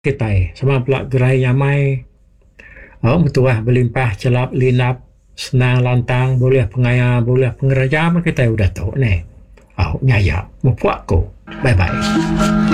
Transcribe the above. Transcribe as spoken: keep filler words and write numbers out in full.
kita sama pula gerai nyamai. Oh, betul berlimpah, celap, linap, senang, lantang, boleh pengaya, boleh pengeraja, kita udah tahu nih. Oh, nyaya, mupuak ko. Bye-bye.